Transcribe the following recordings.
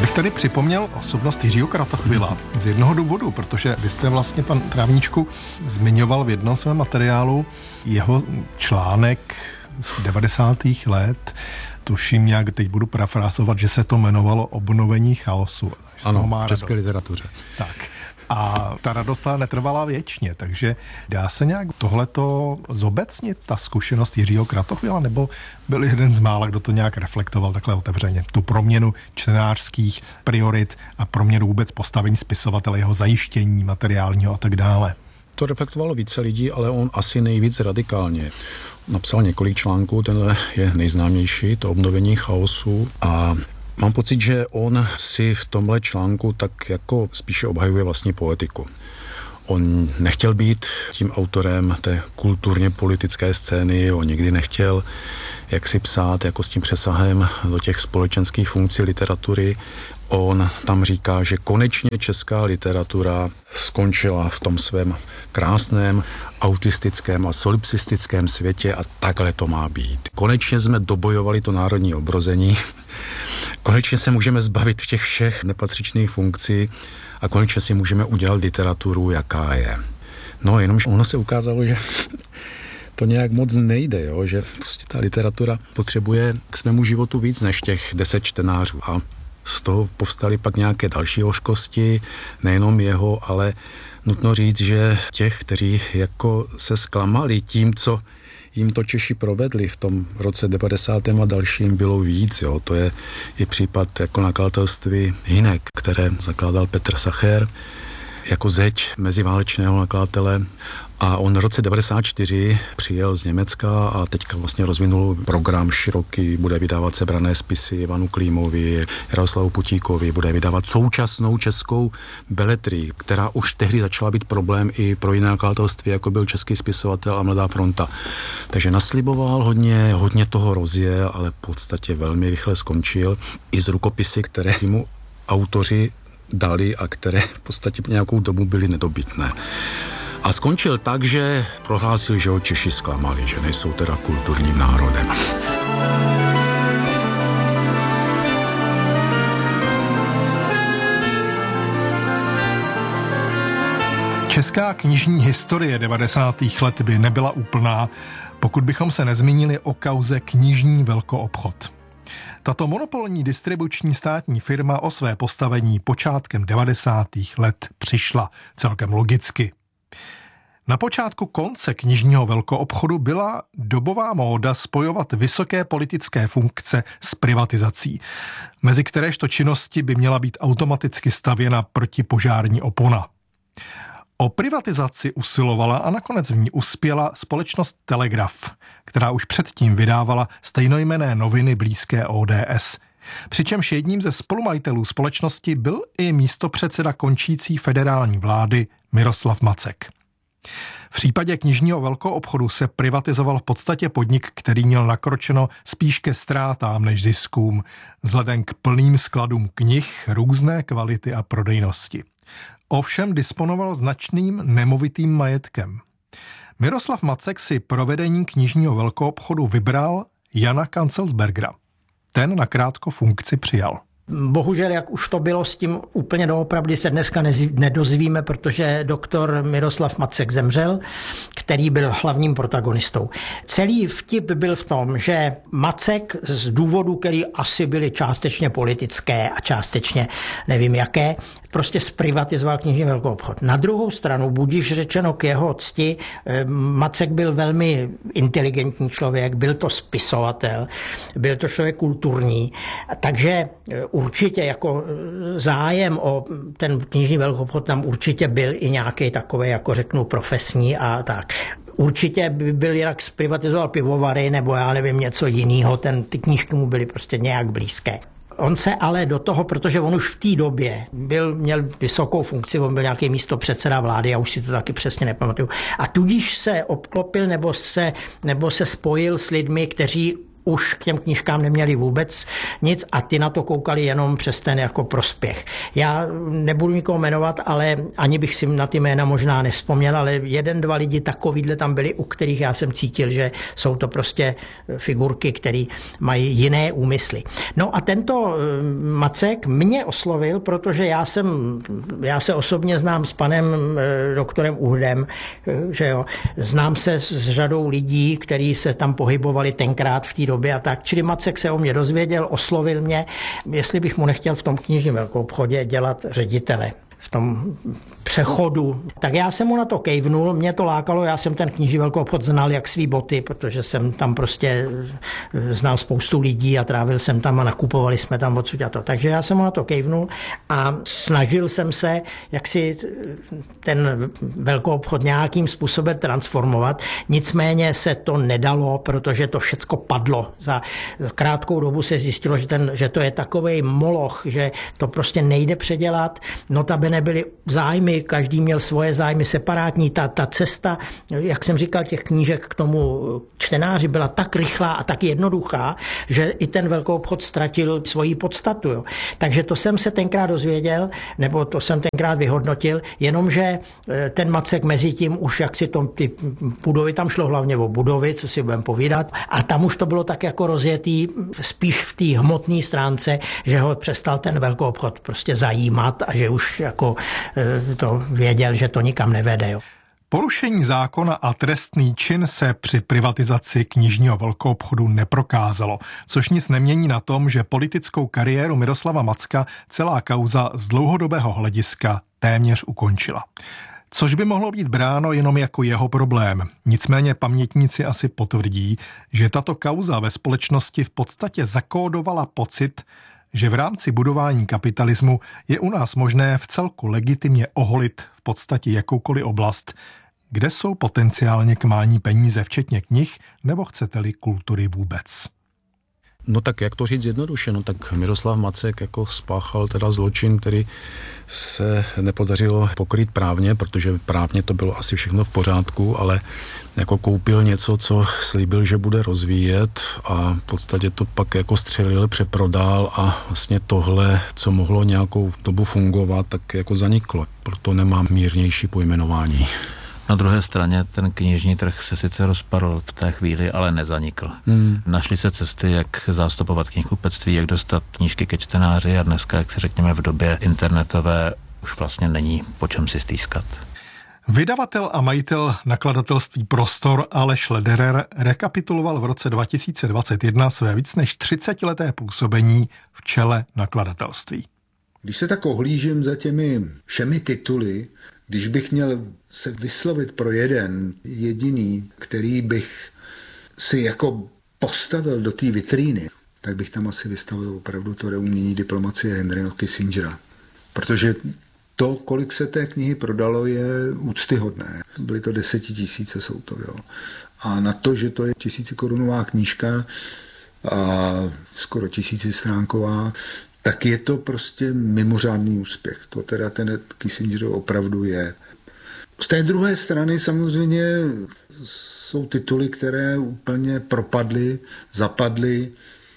Bych tady připomněl osobnost Jiřího Kratochvila z jednoho důvodu, protože vy jste vlastně, pan Trávníčku, zmiňoval v jednom svém materiálu jeho článek z 90. let, tuším nějak, teď budu parafrázovat, že se to jmenovalo Obnovení chaosu. Ano, v české literatuře. Tak. A ta radost netrvala věčně, takže dá se nějak tohleto zobecnit, ta zkušenost Jiřího Kratochvila, nebo byl jeden z mála, kdo to nějak reflektoval takhle otevřeně, tu proměnu čtenářských priorit a proměnu vůbec postavení spisovatele, jeho zajištění materiálního a tak dále. To reflektovalo více lidí, ale on asi nejvíc radikálně. Napsal několik článků, tenhle je nejznámější, to Obnovení chaosu, a mám pocit, že on si v tomhle článku tak jako spíše obhajuje vlastní poetiku. On nechtěl být tím autorem té kulturně politické scény, on nikdy nechtěl jak si psát jako s tím přesahem do těch společenských funkcí literatury. On tam říká, že konečně česká literatura skončila v tom svém krásném autistickém a solipsistickém světě a takhle to má být. Konečně jsme dobojovali to národní obrození, konečně se můžeme zbavit těch všech nepatřičných funkcí a konečně si můžeme udělat literaturu, jaká je. No, jenomže ono se ukázalo, že to nějak moc nejde, jo? Že prostě ta literatura potřebuje k svému životu víc než těch 10 čtenářů. A z toho povstaly pak nějaké další hořkosti, nejenom jeho, ale nutno říct, že těch, kteří jako se zklamali tím, co jim to Češi provedli v tom roce 90. a dalším, bylo víc. Jo. To je i případ jako nakladatelství Hynek, které zakládal Petr Sacher jako zeď meziválečného nakladatele. A on v roce 94 přijel z Německa a teďka vlastně rozvinul program široký, bude vydávat sebrané spisy Ivanu Klímovi, Jaroslavu Putíkovi, bude vydávat současnou českou beletrii, která už tehdy začala být problém i pro jiné nakladatelství, jako byl Český spisovatel a Mladá fronta. Takže nasliboval hodně toho rozjel, ale v podstatě velmi rychle skončil i z rukopisy, které mu autoři dali a které v podstatě nějakou dobu byly nedobytné. A skončil tak, že prohlásil, že ho Češi zklamali, že nejsou teda kulturním národem. Česká knižní historie 90. let by nebyla úplná, pokud bychom se nezmínili o kauze Knižní velkoobchod. Tato monopolní distribuční státní firma o své postavení počátkem 90. let přišla celkem logicky. Na počátku konce knižního velkoobchodu byla dobová móda spojovat vysoké politické funkce s privatizací, mezi kteréžto činnosti by měla být automaticky stavěna protipožární opona. O privatizaci usilovala a nakonec v ní uspěla společnost Telegraf, která už předtím vydávala stejnojmenné noviny blízké ODS. Přičemž jedním ze spolumajitelů společnosti byl i místopředseda končící federální vlády Miroslav Macek. V případě knižního velkoobchodu se privatizoval v podstatě podnik, který měl nakročeno spíš ke ztrátám než ziskům, vzhledem k plným skladům knih různé kvality a prodejnosti. Ovšem disponoval značným nemovitým majetkem. Miroslav Macek si pro vedení knižního velkoobchodu vybral Jana Kancelsbergera. Ten nakrátko funkci přijal. Bohužel, jak už to bylo s tím úplně doopravdy, se dneska nedozvíme, protože doktor Miroslav Macek zemřel, který byl hlavním protagonistou. Celý vtip byl v tom, že Macek z důvodů, které asi byly částečně politické a částečně nevím jaké, prostě zprivatizoval knižní velkoobchod. Na druhou stranu, budiž řečeno k jeho cti, Macek byl velmi inteligentní člověk, byl to spisovatel, byl to člověk kulturní, takže určitě jako zájem o ten knižní velkoobchod tam určitě byl i nějaký takový, jako řeknu, profesní a tak. Určitě by byl jinak zprivatizoval pivovary nebo já nevím něco jiného, ty knížky mu byly prostě nějak blízké. On se ale do toho, protože on už v té době měl vysokou funkci, on byl nějaký místopředseda vlády, já už si to taky přesně nepamatuju, a tudíž se obklopil nebo se spojil s lidmi, kteří už k těm knížkám neměli vůbec nic a ty na to koukali jenom přes ten jako prospěch. Já nebudu nikoho jmenovat, ale ani bych si na ty jména možná nevzpomněl, ale 1-2 lidi takovýhle tam byli, u kterých já jsem cítil, že jsou to prostě figurky, které mají jiné úmysly. No a tento Macek mě oslovil, protože já se osobně znám s panem doktorem Uhdem, že jo, znám se s řadou lidí, kteří se tam pohybovali tenkrát v té době a tak. Čili Macek se o mě dozvěděl, oslovil mě, jestli bych mu nechtěl v tom knižním velkoobchodě dělat ředitele. V tom přechodu. Tak já jsem mu na to kejvnul, mě to lákalo, já jsem ten knižní velkoobchod znal jak svý boty, protože jsem tam prostě znal spoustu lidí a trávil jsem tam a nakupovali jsme tam odsud a to. Takže já jsem mu na to kejvnul a snažil jsem se, jak si ten velkoobchod nějakým způsobem transformovat. Nicméně se to nedalo, protože to všecko padlo. Za krátkou dobu se zjistilo, že to je takovej moloch, že to prostě nejde předělat. Notabene byly zájmy, každý měl svoje zájmy separátní. Ta cesta, jak jsem říkal, těch knížek k tomu čtenáři byla tak rychlá a tak jednoduchá, že i ten velkoobchod ztratil svoji podstatu. Jo. Takže to jsem se tenkrát dozvěděl, nebo to jsem tenkrát vyhodnotil, jenomže ten Macek mezi tím už jak si ty budovy, tam šlo hlavně o budovy, co si budeme povídat, a tam už to bylo tak jako rozjetý spíš v té hmotné stránce, že ho přestal ten velkoobchod prostě zajímat a že už jako to věděl, že to nikam nevede. Jo. Porušení zákona a trestný čin se při privatizaci knižního velkoobchodu neprokázalo, což nic nemění na tom, že politickou kariéru Miroslava Macka celá kauza z dlouhodobého hlediska téměř ukončila. Což by mohlo být bráno jenom jako jeho problém. Nicméně pamětníci asi potvrdí, že tato kauza ve společnosti v podstatě zakódovala pocit, že v rámci budování kapitalismu je u nás možné vcelku legitimně oholit v podstatě jakoukoliv oblast, kde jsou potenciálně k mání peníze, včetně knih, nebo chcete-li kultury vůbec. No tak jak to říct jednoduše, no tak Miroslav Macek jako spáchal teda zločin, který se nepodařilo pokrýt právně, protože právně to bylo asi všechno v pořádku, ale jako koupil něco, co slíbil, že bude rozvíjet a v podstatě to pak jako střelil, přeprodal a vlastně tohle, co mohlo nějakou dobu fungovat, tak jako zaniklo. Proto nemám mírnější pojmenování. Na druhé straně ten knižní trh se sice rozpadl v té chvíli, ale nezanikl. Našly se cesty, jak zástupovat knihkupectví, jak dostat knížky ke čtenáři a dneska, jak si řekněme, v době internetové už vlastně není po čem si stýskat. Vydavatel a majitel nakladatelství Prostor Aleš Lederer rekapituloval v roce 2021 své víc než 30leté působení v čele nakladatelství. Když se tak ohlížím za těmi všemi tituly, když bych měl se vyslovit pro jeden jediný, který bych si jako postavil do té vitríny, tak bych tam asi vystavil opravdu to Umění diplomacie Henryho Kissingera. Protože to, kolik se té knihy prodalo, je úctyhodné. Byly to 10 000, jsou to, jo. A na to, že to je 1000korunová knížka a skoro 1000stránková, tak je to prostě mimořádný úspěch. To teda ten Kissinger opravdu je. Z té druhé strany samozřejmě jsou tituly, které úplně propadly, zapadly.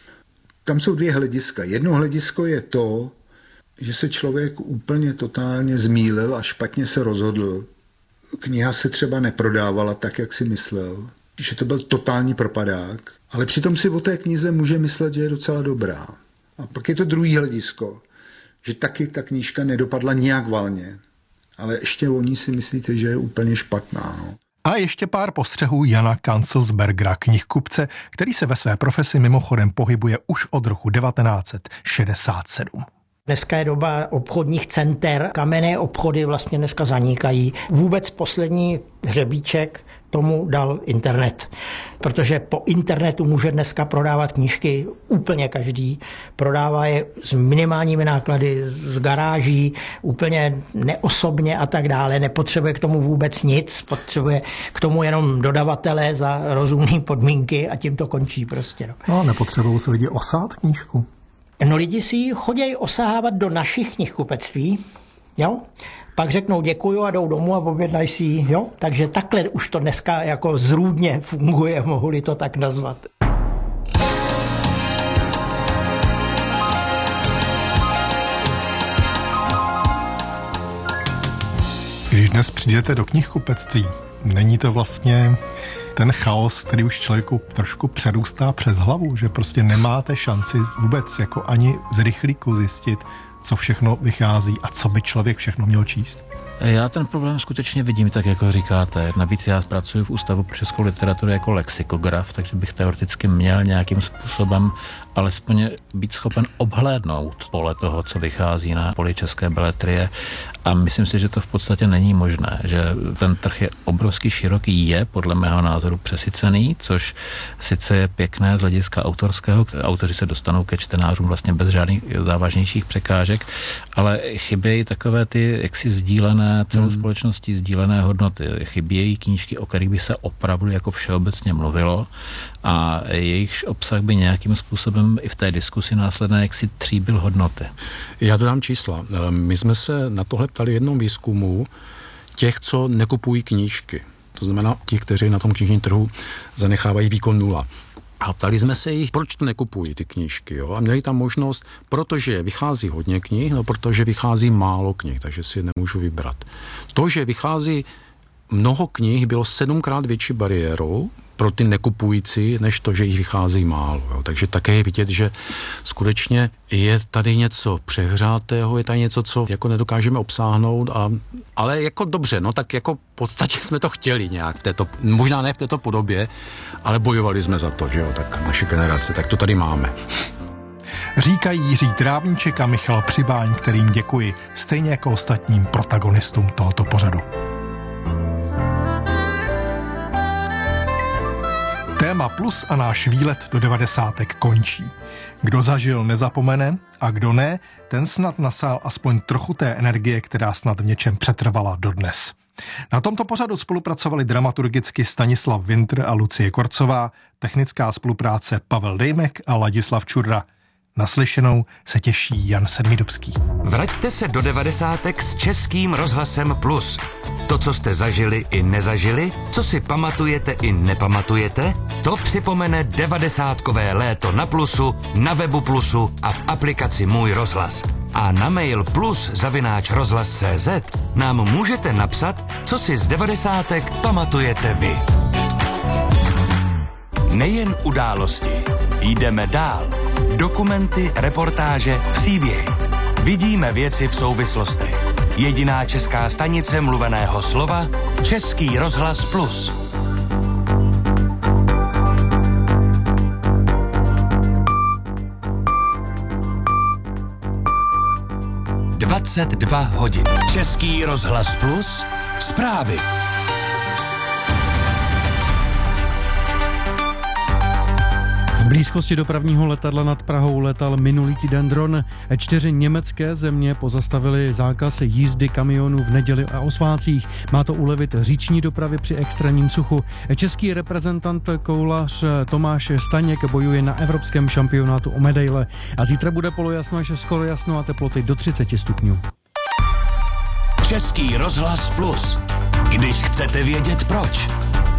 Tam jsou dvě hlediska. Jedno hledisko je to, že se člověk úplně totálně zmýlil a špatně se rozhodl. Kniha se třeba neprodávala tak, jak si myslel, že to byl totální propadák, ale přitom si o té knize může myslet, že je docela dobrá. A pak je to druhý hledisko, že taky ta knížka nedopadla nějak valně, ale ještě o ní si myslíte, že je úplně špatná. No. A ještě pár postřehů Jana Kanzelsbergera, knihkupce, který se ve své profesi mimochodem pohybuje už od roku 1967. Dneska je doba obchodních center, kamenné obchody vlastně dneska zanikají. Vůbec poslední hřebíček tomu dal internet, protože po internetu může dneska prodávat knížky úplně každý. Prodává je s minimálními náklady, z garáží, úplně neosobně a tak dále. Nepotřebuje k tomu vůbec nic, potřebuje k tomu jenom dodavatele za rozumné podmínky a tím to končí prostě. No, nepotřebují se lidi osát knížku? No lidi si ji chodí osahávat do našich knihkupectví, jo? Pak řeknou děkuju a jdou domů a objednají si ji, jo? Takže takhle už to dneska jako zrůdně funguje, mohu-li to tak nazvat. dnes přijdete do knihkupectví, není to vlastně ten chaos, který už člověku trošku přerůstá přes hlavu, že prostě nemáte šanci vůbec jako ani z rychlíku zjistit, co všechno vychází a co by člověk všechno měl číst? Já ten problém skutečně vidím tak, jako říkáte. Navíc já pracuji v Ústavu pro českou literaturu jako lexikograf, takže bych teoreticky měl nějakým způsobem alespoň být schopen obhlédnout pole toho, co vychází na poli české beletrie. A myslím si, že to v podstatě není možné, že ten trh je obrovský široký, je podle mého názoru přesycený, což sice je pěkné z hlediska autorského, autoři se dostanou ke čtenářům vlastně bez žádných závažnějších překážek, ale chybějí takové ty jaksi sdílené, celou společností sdílené hodnoty. Chybějí knížky, o kterých by se opravdu jako všeobecně mluvilo a jejich obsah by nějakým způsobem i v té diskusi následné jaksi tříbil hodnoty. Já dodám čísla. My jsme se na tohle ptali v jednom výzkumu těch, co nekupují knížky. To znamená těch, kteří na tom knižním trhu zanechávají výkon 0. A ptali jsme se jich, proč to nekupují ty knížky. Jo? A měli tam možnost, protože vychází hodně knih, no protože vychází málo knih, takže si nemůžu vybrat. To, že vychází mnoho knih, bylo 7krát větší bariérou pro ty nekupující, než to, že jich vychází málo. Jo. Takže také je vidět, že skutečně je tady něco přehřátého, je tady něco, co jako nedokážeme obsáhnout, ale jako dobře, no tak jako v podstatě jsme to chtěli nějak v této, možná ne v této podobě, ale bojovali jsme za to, že jo, tak naše generace, tak to tady máme. Říkají Jiří Trávníček a Michal Přibáň, kterým děkuji, stejně jako ostatním protagonistům tohoto pořadu. Téma Plus a náš výlet do 90. končí. Kdo zažil, nezapomene a kdo ne, ten snad nasál aspoň trochu té energie, která snad v něčem přetrvala dodnes. Na tomto pořadu spolupracovali dramaturgicky Stanislav Vintr a Lucie Korcová, technická spolupráce Pavel Dejmek a Ladislav Čurda. Naslyšenou se těší Jan Sedmidobský. Vraťte se do 90. s Českým rozhlasem Plus. To, co jste zažili i nezažili, co si pamatujete i nepamatujete, to připomene 90kové léto na Plusu, na webu Plusu a v aplikaci Můj rozhlas. A na mail plus@rozhlas.cz nám můžete napsat, co si z 90. pamatujete vy. Nejen události, jdeme dál. Dokumenty, reportáže, příběhy. Vidíme věci v souvislostech. Jediná česká stanice mluveného slova, Český rozhlas Plus. 22 hodin. Český rozhlas Plus. Zprávy. V blízkosti dopravního letadla nad Prahou letal minulý týden dron. 4 německé země pozastavily zákaz jízdy kamionů v neděli a o svátcích. Má to ulevit říční dopravy při extrémním suchu. Český reprezentant koulař Tomáš Staněk bojuje na evropském šampionátu o medaile. A zítra bude polojasno až skoro jasno a teploty do 30 stupňů. Český rozhlas Plus. Když chcete vědět proč.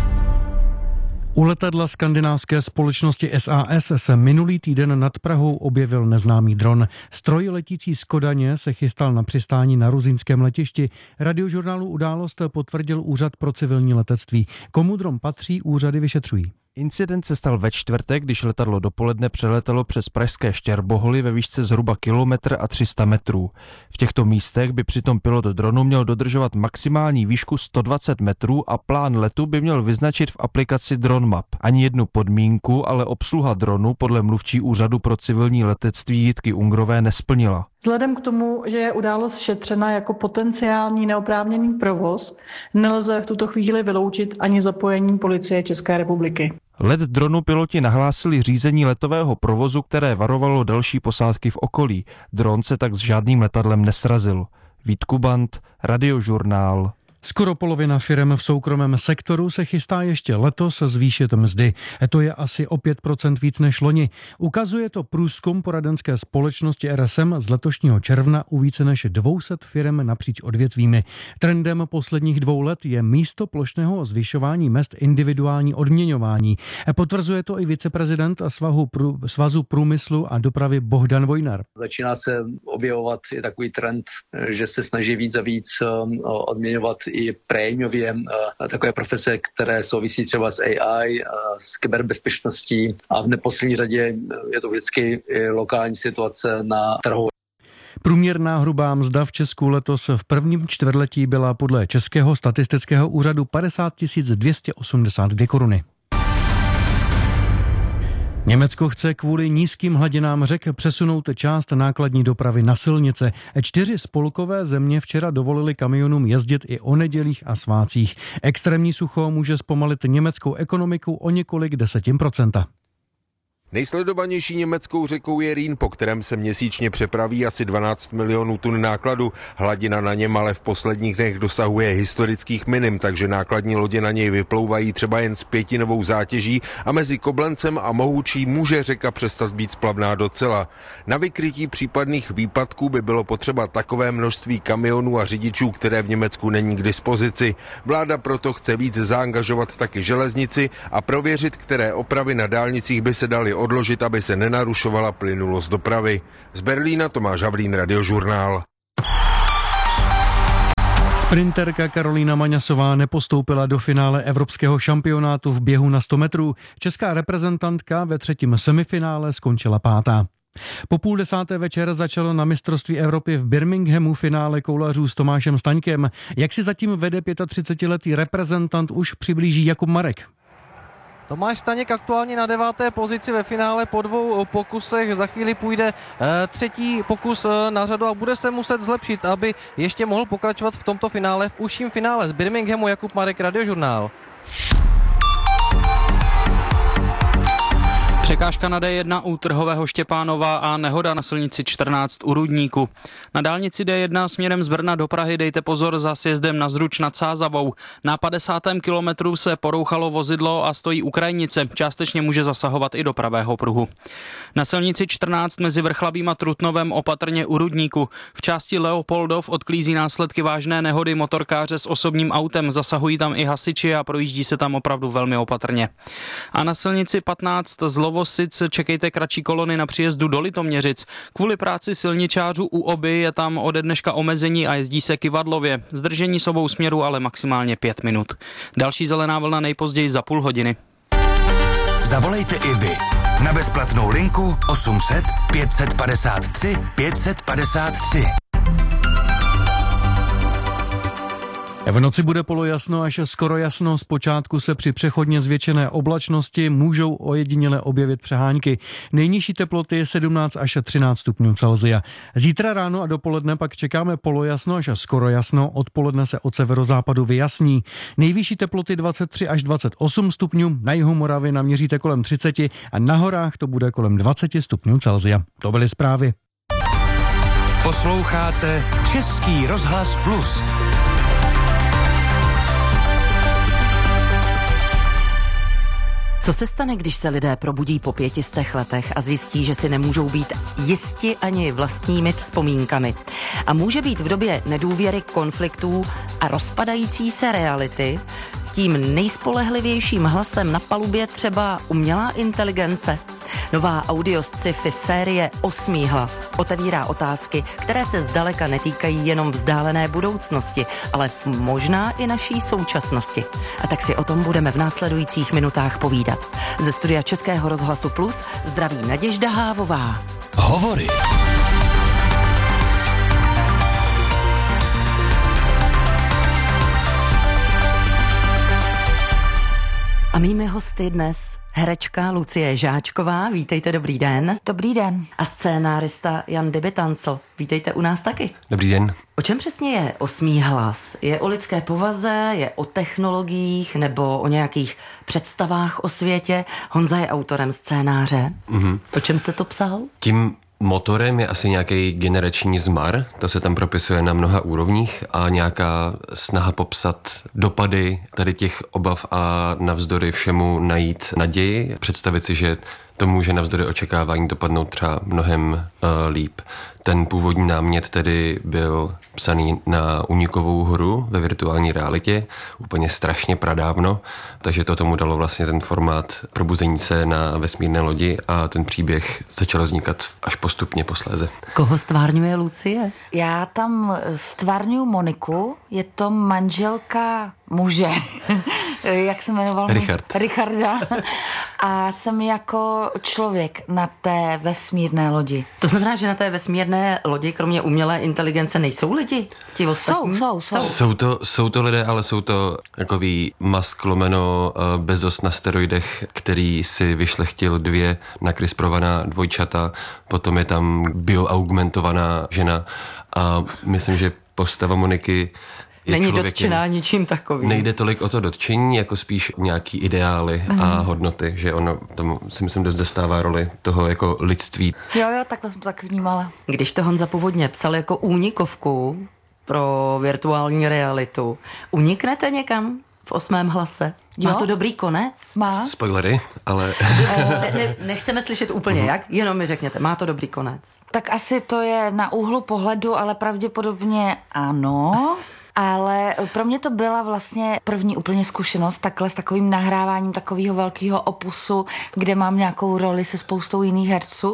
U letadla skandinávské společnosti SAS se minulý týden nad Prahou objevil neznámý dron. Stroj letící z Kodaně se chystal na přistání na ruzyňském letišti. Radiožurnálu Událost potvrdil Úřad pro civilní letectví. Komu dron patří, úřady vyšetřují. Incident se stal ve čtvrtek, když letadlo dopoledne přeletelo přes pražské Štěrboholy ve výšce zhruba 1,3 metrů. V těchto místech by přitom pilot dronu měl dodržovat maximální výšku 120 metrů a plán letu by měl vyznačit v aplikaci DroneMap. Ani jednu podmínku, ale obsluha dronu podle mluvčí Úřadu pro civilní letectví Jitky Ungrové nesplnila. Vzhledem k tomu, že je událost šetřena jako potenciální neoprávněný provoz, nelze v tuto chvíli vyloučit ani zapojení Policie České republiky. Let dronu piloti nahlásili řízení letového provozu, které varovalo další posádky v okolí. Dron se tak s žádným letadlem nesrazil. Vít Kubant, Radiožurnál. Skoro polovina firem v soukromém sektoru se chystá ještě letos zvýšit mzdy. To je asi o 5% víc než loni. Ukazuje to průzkum poradenské společnosti RSM z letošního června u více než 200 firem napříč odvětvími. Trendem posledních 2 let je místo plošného zvyšování mezd individuální odměňování. Potvrzuje to i viceprezident Svazu průmyslu a dopravy Bohdan Vojnar. Začíná se objevovat i takový trend, že se snaží víc a víc odměňovat i prémiově takové profese, které souvisí třeba s AI, s kyberbezpečností a v neposlední řadě je to vždycky i lokální situace na trhu. Průměrná hrubá mzda v Česku letos v prvním čtvrtletí byla podle Českého statistického úřadu 50 282 koruny. Německo chce kvůli nízkým hladinám řek přesunout část nákladní dopravy na silnice. 4 spolkové země včera dovolili kamionům jezdit i o nedělích a svátcích. Extrémní sucho může zpomalit německou ekonomiku o několik 10%. Nejsledovanější německou řekou je Rýn, po kterém se měsíčně přepraví asi 12 milionů tun nákladu. Hladina na něm ale v posledních dnech dosahuje historických minim, takže nákladní lodě na něj vyplouvají třeba jen s 5novou zátěží a mezi Koblencem a Mohučí může řeka přestat být splavná docela. Na vykrytí případných výpadků by bylo potřeba takové množství kamionů a řidičů, které v Německu není k dispozici. Vláda proto chce víc zaangažovat taky železnici a prověřit, které opravy na dálnicích by se daly odložit, aby se nenarušovala plynulost dopravy. Z Berlína Tomáš Havlín, Radiožurnál. Sprinterka Karolína Maňasová nepostoupila do finále evropského šampionátu v běhu na 100 metrů. Česká reprezentantka ve 3. semifinále skončila 5. Po 9:30 večer začalo na mistrovství Evropy v Birminghamu finále koulařů s Tomášem Staňkem. Jak si zatím vede 35letý reprezentant, už přiblíží Jakub Marek. Tomáš Staněk aktuálně na 9. pozici ve finále po 2 pokusech. Za chvíli půjde 3. pokus na řadu a bude se muset zlepšit, aby ještě mohl pokračovat v tomto finále, v užším finále. Z Birminghamu Jakub Marek, Radiožurnál. Překážka na D1 u Trhového Štěpánova a nehoda na silnici 14 u Rudníku. Na dálnici D1 směrem z Brna do Prahy dejte pozor za sjezdem na Zruč nad Sázavou. Na 50. kilometru se porouchalo vozidlo a stojí u krajnice. Částečně může zasahovat i do pravého pruhu. Na silnici 14 mezi Vrchlabím a Trutnovem opatrně u Rudníku. V části Leopoldov odklízí následky vážné nehody motorkáře s osobním autem. Zasahují tam i hasiči a projíždí se tam opravdu velmi opatrně. A na silnici 15 z Lovosic čekejte kratší kolony na příjezdu do Litoměřic. Kvůli práci silničářů u Oby je tam ode dneška omezení a jezdí se kyvadlově. Zdržení s obou směrů ale maximálně 5 minut. Další zelená vlna nejpozději za půl hodiny. Zavolejte i vy na bezplatnou linku 800 553 553. V noci bude polojasno až skoro jasno, zpočátku se při přechodně zvětšené oblačnosti můžou ojediněle objevit přehánky. Nejnižší teploty je 17 až 13 stupňů Celsia. Zítra ráno a dopoledne pak čekáme polojasno až skoro jasno, odpoledne se od severozápadu vyjasní. Nejvyšší teploty 23 až 28 stupňů, na jihu Moravy naměříte kolem 30 a na horách to bude kolem 20 stupňů Celsia. To byly zprávy. Posloucháte Český rozhlas Plus. Co se stane, když se lidé probudí po 500 letech a zjistí, že si nemůžou být jisti ani vlastními vzpomínkami? A může být v době nedůvěry, konfliktů a rozpadající se reality tím nejspolehlivějším hlasem na palubě třeba umělá inteligence? Nová audio sci-fi série 8. hlas otevírá otázky, které se zdaleka netýkají jenom vzdálené budoucnosti, ale možná i naší současnosti. A tak si o tom budeme v následujících minutách povídat. Ze studia Českého rozhlasu Plus zdraví Naděžda Hávová. Hovory. A mými hosty dnes herečka Lucie Žáčková. Vítejte, dobrý den. Dobrý den. A scénárista Jan Dybitancl. Vítejte u nás taky. Dobrý den. O čem přesně je 8. hlas? Je o lidské povaze, je o technologiích nebo o nějakých představách o světě? Honza je autorem scénáře. O čem jste to psal? Tím motorem je asi nějaký generační zmar, to se tam propisuje na mnoha úrovních a nějaká snaha popsat dopady tady těch obav a navzdory všemu najít naději, představit si, že to může navzdory očekávání dopadnout třeba mnohem líp. Ten původní námět tedy byl psaný na Únikovou hru ve virtuální realitě, úplně strašně pradávno, takže to tomu dalo vlastně ten formát probuzení se na vesmírné lodi a ten příběh začal vznikat až postupně posléze. Koho stvárňuje Lucie? Já tam stvárňuji Moniku, je to manželka muže, jak se jmenoval? Richarda. A jsem jako člověk na té vesmírné lodi. To znamená, že na té vesmírné lodi kromě umělé inteligence nejsou lidi? Ti ostatní? Jsou to lidé, ale jsou to takový Musk lomeno Bezos na steroidech, který si vyšlechtil 2 nakrisprovaná dvojčata, potom je tam bioaugmentovaná žena a myslím, že postava Moniky není dotčená ničím takovým. Nejde tolik o to dotčení, jako spíš nějaký ideály a hodnoty, že ono tomu si myslím dost zastává roli toho jako lidství. Jo, takhle jsem to tak vnímala. Když to Honza původně psal jako únikovku pro virtuální realitu, uniknete někam v 8. hlase? Má to dobrý konec? Má. Spoilery, ale... Nechceme slyšet úplně jak, jenom mi řekněte, má to dobrý konec? Tak asi to je na úhlu pohledu, ale pravděpodobně ano. Ale pro mě to byla vlastně první úplně zkušenost takhle s takovým nahráváním takového velkého opusu, kde mám nějakou roli se spoustou jiných herců,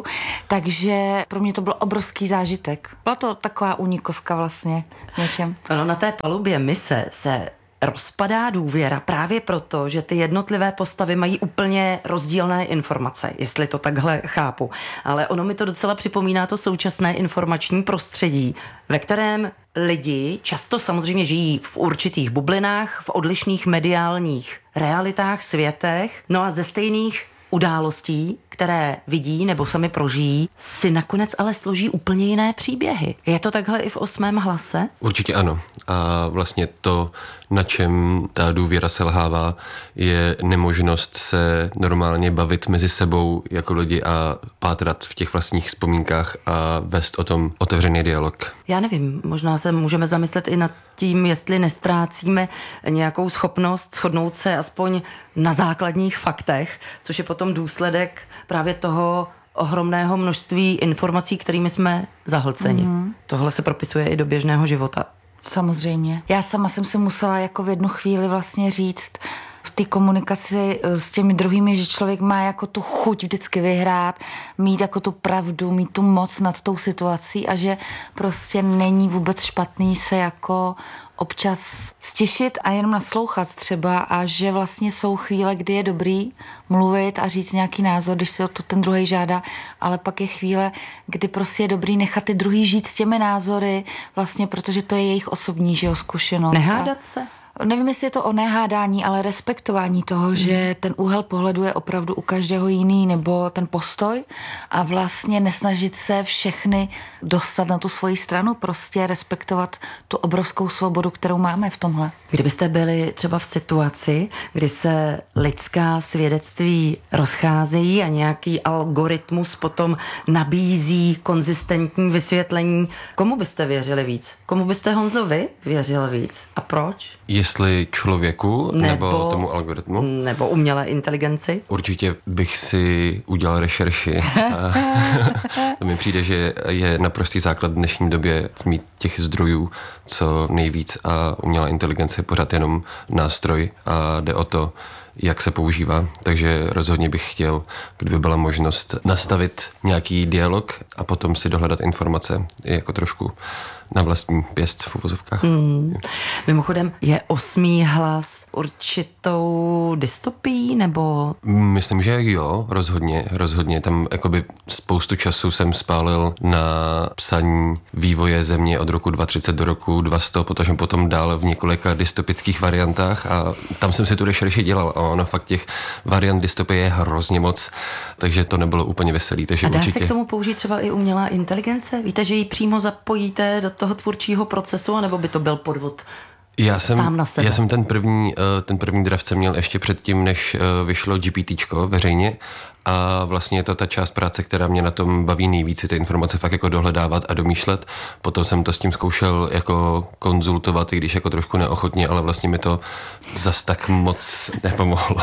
takže pro mě to byl obrovský zážitek. Byla to taková únikovka vlastně něčem. Ano, na té palubě mise se rozpadá důvěra právě proto, že ty jednotlivé postavy mají úplně rozdílné informace, jestli to takhle chápu. Ale ono mi to docela připomíná to současné informační prostředí, ve kterém lidi často samozřejmě žijí v určitých bublinách, v odlišných mediálních realitách, světech, no a ze stejných událostí, které vidí nebo sami prožijí, si nakonec ale složí úplně jiné příběhy. Je to takhle i v 8. hlase? Určitě ano. A vlastně to, na čem ta důvěra selhává, je nemožnost se normálně bavit mezi sebou jako lidi a pátrat v těch vlastních vzpomínkách a vést o tom otevřený dialog. Já nevím, možná se můžeme zamyslet i nad tím, jestli nestrácíme nějakou schopnost shodnout se aspoň na základních faktech, což je potom důsledek právě toho ohromného množství informací, kterými jsme zahlceni. Tohle se propisuje i do běžného života. Samozřejmě. Já sama jsem si musela jako v jednu chvíli vlastně říct v té komunikaci s těmi druhými, že člověk má jako tu chuť vždycky vyhrát, mít jako tu pravdu, mít tu moc nad tou situací a že prostě není vůbec špatný se jako občas stišit a jenom naslouchat třeba a že vlastně jsou chvíle, kdy je dobrý mluvit a říct nějaký názor, když se o to ten druhý žádá, ale pak je chvíle, kdy prostě je dobrý nechat ty druhý žít s těmi názory, vlastně protože to je jejich osobní zkušenost. Nehádat se? Nevím, jestli je to o nehádání, ale respektování toho, že ten úhel pohledu je opravdu u každého jiný, nebo ten postoj a vlastně nesnažit se všechny dostat na tu svoji stranu, prostě respektovat tu obrovskou svobodu, kterou máme v tomhle. Kdybyste byli třeba v situaci, kdy se lidská svědectví rozcházejí a nějaký algoritmus potom nabízí konzistentní vysvětlení, komu byste věřili víc? Komu byste, Honzo, vy věřil víc? A proč? Jestli člověku nebo tomu algoritmu? Nebo umělé inteligenci? Určitě bych si udělal rešerši. To mi přijde, že je naprostý základ v dnešní době mít těch zdrojů co nejvíc a umělá inteligence je pořád jenom nástroj a jde o to, jak se používá. Takže rozhodně bych chtěl, kdyby byla možnost nastavit nějaký dialog a potom si dohledat informace jako trošku na vlastní pěst v uvozovkách. Mimochodem, je 8. hlas určitou dystopií, nebo? Myslím, že jo, rozhodně. Tam jakoby spoustu času jsem spálil na psaní vývoje země od roku 2030 do roku 2100, protože potom dál v několika dystopických variantách a tam jsem si tu rešerši dělal a ono fakt těch variant dystopie je hrozně moc, takže to nebylo úplně veselý. Takže a dá určitě... se k tomu použít třeba i umělá inteligence? Víte, že ji přímo zapojíte do toho tvůrčího procesu, anebo by to byl podvod sám na sebe? Já jsem ten první draft měl ještě předtím, než vyšlo GPTčko veřejně a vlastně je to ta část práce, která mě na tom baví nejvíc, ty informace fakt jako dohledávat a domýšlet. Potom jsem to s tím zkoušel jako konzultovat, i když jako trošku neochotně, ale vlastně mi to zas tak moc nepomohlo.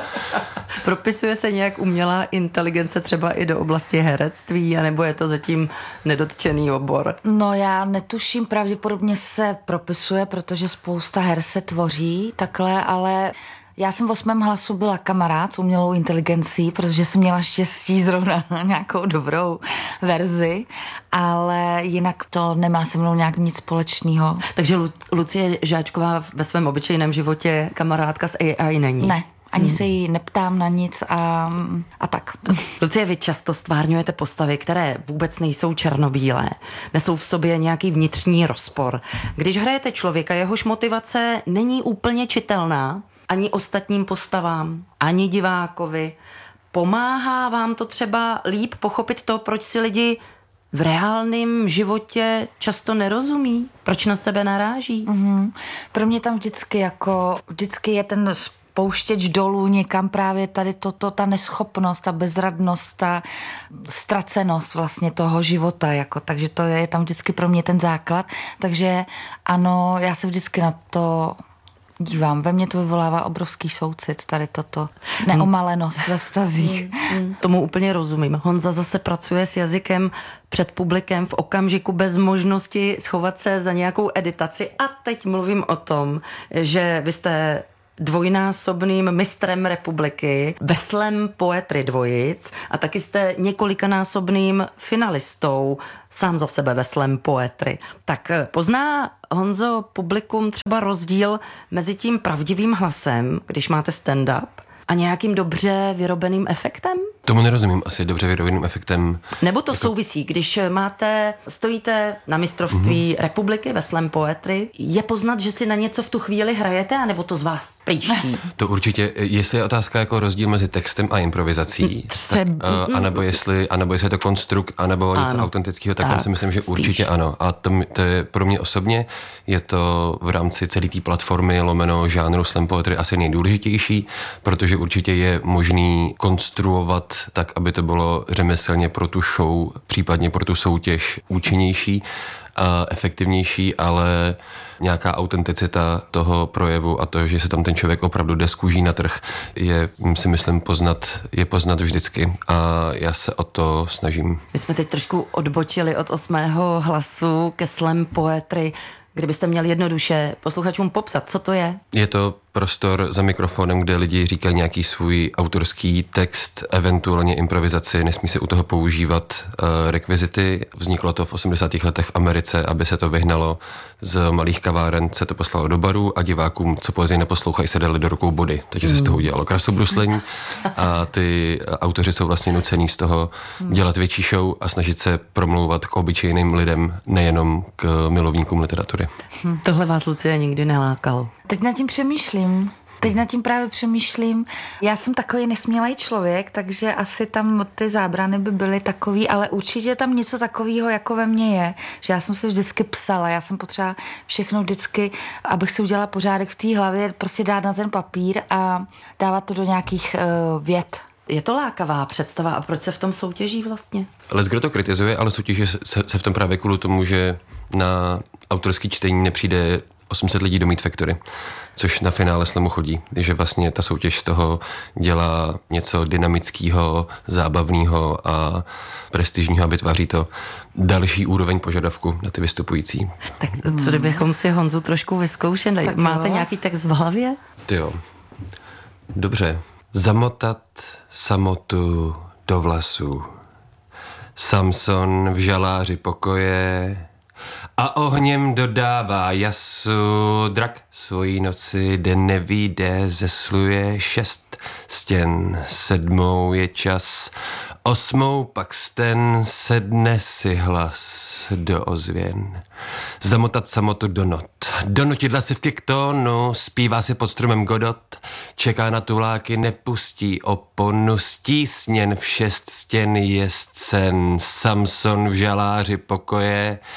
Propisuje se nějak umělá inteligence třeba i do oblasti herectví, anebo je to zatím nedotčený obor? No já netuším, pravděpodobně se propisuje, protože spousta her se tvoří takhle, ale já jsem v 8. hlasu byla kamarád s umělou inteligencí, protože jsem měla štěstí zrovna na nějakou dobrou verzi, ale jinak to nemá se mnou nějak nic společného. Takže Lucie Žáčková ve svém obyčejném životě kamarádka s AI není? Ne. Ani se jí neptám na nic a tak. Lucie, vy často stvárňujete postavy, které vůbec nejsou černobílé. Nesou v sobě nějaký vnitřní rozpor. Když hrajete člověka, jehož motivace není úplně čitelná, ani ostatním postavám, ani divákovi, pomáhá vám to třeba líp pochopit to, proč si lidi v reálném životě často nerozumí? Proč na sebe naráží? Pro mě tam vždycky je ten pouštěč dolů někam právě tady toto, ta neschopnost, ta bezradnost, ta ztracenost vlastně toho života, takže to je tam vždycky pro mě ten základ, takže ano, já se vždycky na to dívám, ve mně to vyvolává obrovský soucit, tady toto, neomalenost ve vztazích. Tomu úplně rozumím. Honza zase pracuje s jazykem před publikem v okamžiku bez možnosti schovat se za nějakou editaci a teď mluvím o tom, že vy jste dvojnásobným mistrem republiky ve slam poetry dvojic a taky jste několikanásobným finalistou sám za sebe ve slam poetry. Tak pozná, Honzo, publikum třeba rozdíl mezi tím pravdivým hlasem, když máte stand-up, a nějakým dobře vyrobeným efektem? Tomu nerozumím asi dobře vyrobeným efektem. Nebo to souvisí, když stojíte na mistrovství republiky ve slam poetry, je poznat, že si na něco v tu chvíli hrajete, anebo to z vás prýští? To určitě, jestli je otázka jako rozdíl mezi textem a improvizací, anebo jestli je to konstrukt, anebo něco autentického, tak tam si myslím, že spíš. Určitě ano. A to je pro mě osobně, je to v rámci celé té platformy lomeno žánru slam poetry asi nejdůležitější, protože určitě je možný konstruovat tak, aby to bylo řemeslně pro tu show, případně pro tu soutěž účinnější a efektivnější, ale nějaká autenticita toho projevu a to, že se tam ten člověk opravdu jde z kůží na trh, je, si myslím, poznat vždycky a já se o to snažím. My jsme teď trošku odbočili od 8. hlasu ke slam poetry. Kdybyste měli jednoduše posluchačům popsat, co to je? Je to prostor za mikrofonem, kde lidi říkají nějaký svůj autorský text, eventuálně improvizaci, nesmí se u toho používat rekvizity. Vzniklo to v 80. letech v Americe, aby se to vyhnalo z malých kaváren, se to poslalo do barů a divákům, co poezii neposlouchají, se dali do rukou body. Takže se z toho udělalo krasobruslení a ty autoři jsou vlastně nucený z toho dělat větší show a snažit se promlouvat k obyčejným lidem, nejenom k milovníkům literatury. Tohle vás, Lucie, nikdy nelákalo? Teď nad tím právě přemýšlím. Já jsem takový nesmělej člověk, takže asi tam ty zábrany by byly takový, ale určitě tam něco takového jako ve mně je, že já jsem se vždycky psala, já jsem potřeba všechno vždycky, abych si udělala pořádek v té hlavě, prostě dát na ten papír a dávat to do nějakých vět. Je to lákavá představa a proč se v tom soutěží vlastně? Leckdo to kritizuje, ale soutěží se v tom právě kvůli tomu, že na autorský čtení nepřijde 800 lidí do Meat Factory, což na finále slamu chodí, že vlastně ta soutěž z toho dělá něco dynamického, zábavného a prestižního a vytváří to další úroveň požadavku na ty vystupující. Tak co kdybychom si Honzu trošku vyzkoušeli? Tak máte nějaký text v hlavě? Jo. Dobře. Zamotat samotu do vlasů. Samson v žaláři pokoje a ohněm dodává jasu. Drak svojí noci den nevíde, zesluje 6 stěn, 7 je čas, 8 pak sten, sedne si hlas do ozvěn. Zamotat samotu do not, donutit lasivky k tónu, zpívá si pod stromem Godot, čeká na tuláky, nepustí oponu, stísněn v 6 stěn je scén, Samson v žaláři pokoje,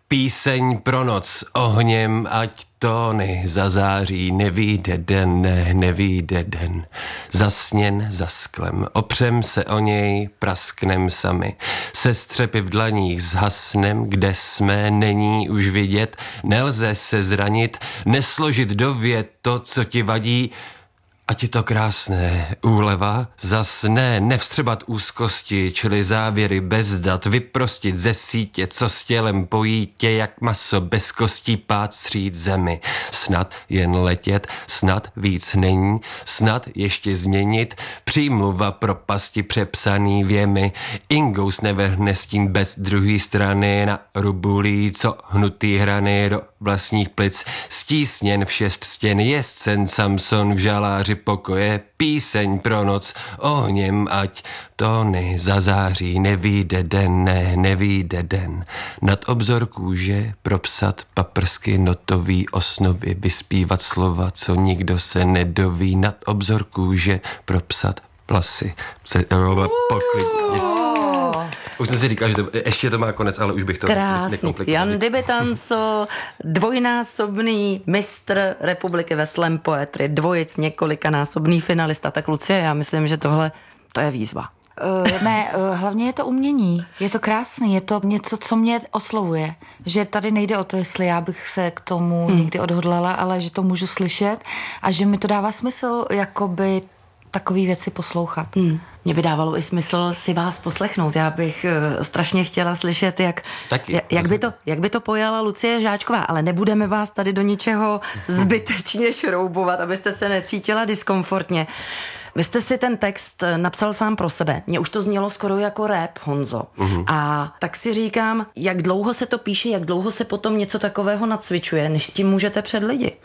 Píseň pro noc ohněm, ať tóny zazáří, nevyjde den, nevyjde den. Zasněn za sklem, opřem se o něj, prasknem sami. Se střepy v dlaních zhasnem, kde jsme, není už vidět. Nelze se zranit, nesložit do vět to, co ti vadí. Ať je to krásné, úleva, zas nevstřebat úzkosti, čili závěry bez dat, vyprostit ze sítě, co s tělem pojí tě, jak maso bez kostí, pát střít zemi. Snad jen letět, snad víc není, snad ještě změnit, přímluva propasti přepsaný věmi. Ingous nevrhne stín bez druhé strany na rubulí, co hnutý hrany do vlastních plic. Stísněn v 6 stěn, je scén Samson v žaláři pokoje, píseň pro noc, ohněm ať tóny zazáří, nevyjde den, nevyjde den. Nad obzor kůže propsat paprsky notový osnovy, vyspívat slova, co nikdo se nedoví. Nad obzor kůže propsat plasy. Poklidně. Už jsem si říkal, že ještě to má konec, ale už bych to nekomplikoval. Jan Dibetanco, dvojnásobný mistr republiky ve slam poetry, dvojic, několikanásobný finalista. Tak Lucie, já myslím, že tohle to je výzva. Hlavně je to umění, je to krásný, je to něco, co mě oslovuje, že tady nejde o to, jestli já bych se k tomu někdy odhodlala, ale že to můžu slyšet a že mi to dává smysl jakoby takový věci poslouchat. Mně by dávalo i smysl si vás poslechnout. Já bych strašně chtěla slyšet, jak by to pojala Lucie Žáčková, ale nebudeme vás tady do ničeho zbytečně šroubovat, abyste se necítila diskomfortně. Vy jste si ten text napsal sám pro sebe. Mně už to znělo skoro jako rap, Honzo. A tak si říkám, jak dlouho se to píše, jak dlouho se potom něco takového nacvičuje, než s tím můžete před lidi.